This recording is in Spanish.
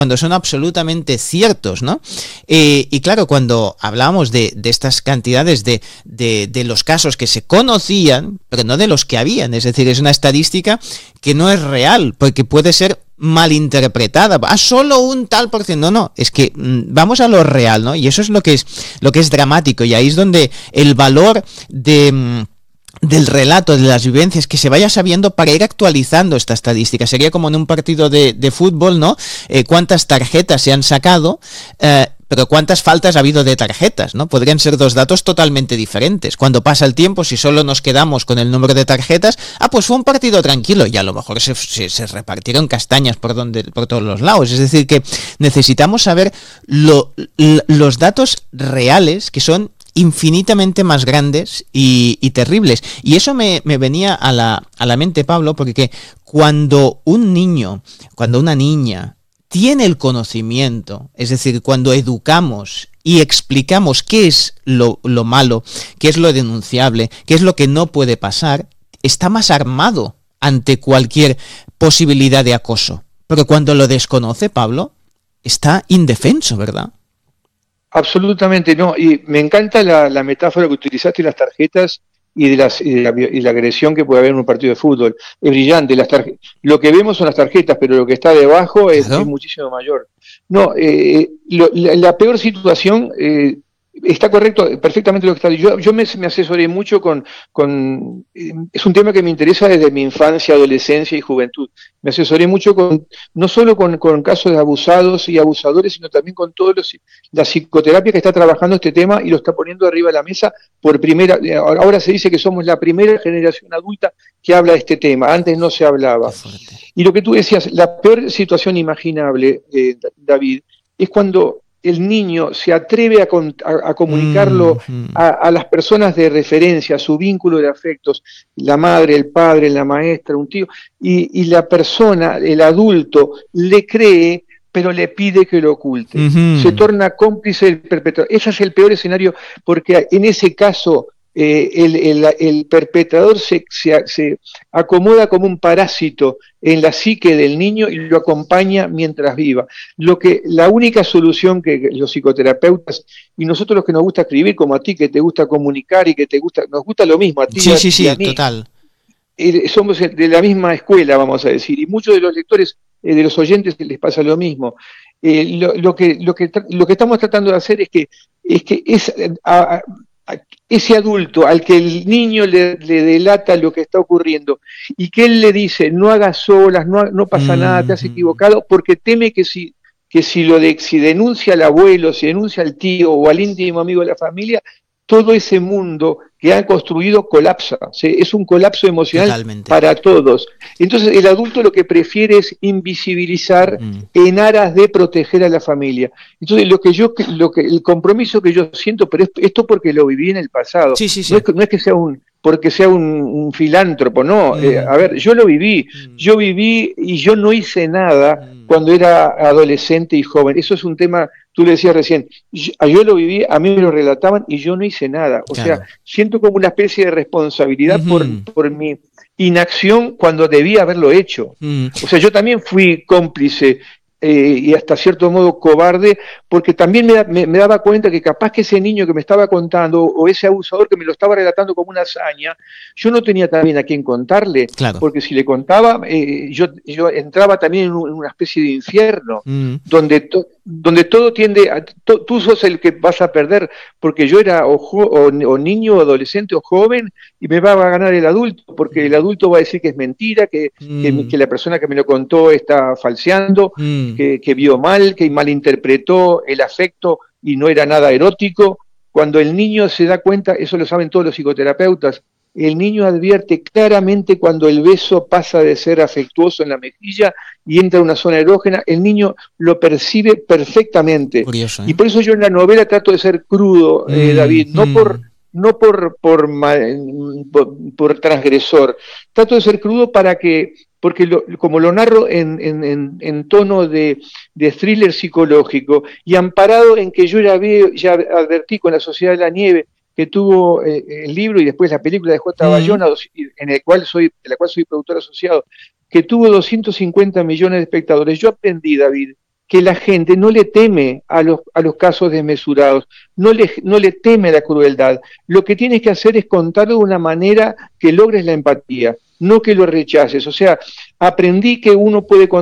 cuando son absolutamente ciertos, ¿no? Y claro, cuando hablábamos de estas cantidades de los casos que se conocían, pero no de los que habían, es decir, es una estadística que no es real, porque puede ser malinterpretada. Solo un tal por ciento. No, es que vamos a lo real, ¿no? Y eso es lo que es dramático, y ahí es donde el valor del relato, de las vivencias, que se vaya sabiendo para ir actualizando esta estadística. Sería como en un partido de fútbol, ¿no? Cuántas tarjetas se han sacado, pero cuántas faltas ha habido de tarjetas, ¿no? Podrían ser dos datos totalmente diferentes. Cuando pasa el tiempo, si solo nos quedamos con el número de tarjetas, pues fue un partido tranquilo, y a lo mejor se repartieron castañas por todos los lados. Es decir, que necesitamos saber los datos reales, que son infinitamente más grandes y terribles. Y eso me venía a la mente, Pablo, porque cuando un niño, cuando una niña tiene el conocimiento, es decir, cuando educamos y explicamos qué es lo malo, qué es lo denunciable, qué es lo que no puede pasar, está más armado ante cualquier posibilidad de acoso. Pero cuando lo desconoce, Pablo, está indefenso, ¿verdad? Absolutamente no, y me encanta la metáfora que utilizaste de las tarjetas y la agresión que puede haber en un partido de fútbol. Es brillante, lo que vemos son las tarjetas, pero lo que está debajo es muchísimo mayor. No, la peor situación, está correcto, perfectamente lo que está diciendo. Yo me asesoré mucho es un tema que me interesa desde mi infancia, adolescencia y juventud. Me asesoré mucho no solo con casos de abusados y abusadores, sino también con la psicoterapia que está trabajando este tema y lo está poniendo arriba de la mesa ahora se dice que somos la primera generación adulta que habla de este tema, antes no se hablaba. Y lo que tú decías, la peor situación imaginable, David, es cuando el niño se atreve a comunicarlo a las personas de referencia, a su vínculo de afectos, la madre, el padre, la maestra, un tío, y la persona, el adulto, le cree, pero le pide que lo oculte. Se torna cómplice del perpetrador. Ese es el peor escenario, porque en ese caso el perpetrador se acomoda como un parásito en la psique del niño y lo acompaña mientras viva. La única solución que los psicoterapeutas y nosotros los que nos gusta escribir, como a ti que te gusta comunicar y que nos gusta lo mismo a ti y a mí, total. Somos de la misma escuela, vamos a decir, y muchos de los lectores, de los oyentes, les pasa lo mismo. Lo que estamos tratando de hacer es que ese adulto al que el niño le delata lo que está ocurriendo y que él le dice, no hagas solas, no pasa nada, te has equivocado, porque teme que si denuncia al abuelo, si denuncia al tío o al íntimo amigo de la familia, todo ese mundo que han construido colapsa, ¿sí? Es un colapso emocional. Totalmente. Para todos. Entonces el adulto lo que prefiere es invisibilizar en aras de proteger a la familia. Entonces el compromiso que yo siento, pero esto porque lo viví en el pasado, no es que sea porque sea un filántropo, no. A ver, yo lo viví, y yo no hice nada cuando era adolescente y joven. Eso es un tema, tú le decías recién, yo lo viví, a mí me lo relataban y yo no hice nada. O sea, siento como una especie de responsabilidad por mi inacción cuando debía haberlo hecho. O sea, yo también fui cómplice y hasta cierto modo cobarde, porque también me daba cuenta que capaz que ese niño que me estaba contando, o ese abusador que me lo estaba relatando como una hazaña, yo no tenía también a quién contarle, porque si le contaba, yo entraba también en una especie de infierno, donde todo tiende tú sos el que vas a perder, porque yo era o niño, o adolescente, o joven, y me va a ganar el adulto, porque el adulto va a decir que es mentira, que la persona que me lo contó está falseando, que vio mal, que malinterpretó el afecto y no era nada erótico. Cuando el niño se da cuenta, eso lo saben todos los psicoterapeutas, el niño advierte claramente cuando el beso pasa de ser afectuoso en la mejilla y entra a una zona erógena, el niño lo percibe perfectamente. Curioso, ¿eh? Y por eso yo en la novela trato de ser crudo, David, no por transgresor, trato de ser crudo porque como lo narro en tono de thriller psicológico y amparado en que yo ya advertí con La Sociedad de la Nieve, que tuvo el libro y después la película de J. Bayona, de la cual soy productor asociado, que tuvo 250 millones de espectadores. Yo aprendí, David, que la gente no le teme a los casos desmesurados, no le teme la crueldad. Lo que tienes que hacer es contarlo de una manera que logres la empatía, no que lo rechaces. O sea, aprendí que uno puede